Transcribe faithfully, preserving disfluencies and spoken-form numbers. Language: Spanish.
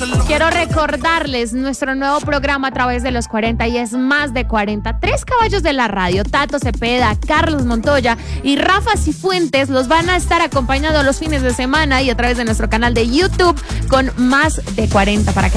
Quiero recordarles nuestro nuevo programa a través de los cuarenta y es Más de cuarenta. Tres caballos de la radio, Tato Cepeda, Carlos Montoya y Rafa Cifuentes los van a estar acompañando los fines de semana y a través de nuestro canal de YouTube con Más de cuarenta para que